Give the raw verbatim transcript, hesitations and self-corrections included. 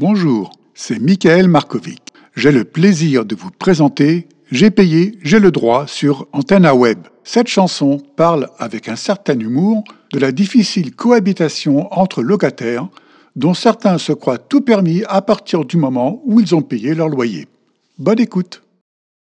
Bonjour, c'est Michael Markovic. J'ai le plaisir de vous présenter J'ai payé, j'ai le droit sur Antenna Web. Cette chanson parle avec un certain humour de la difficile cohabitation entre locataires dont certains se croient tout permis à partir du moment où ils ont payé leur loyer. Bonne écoute!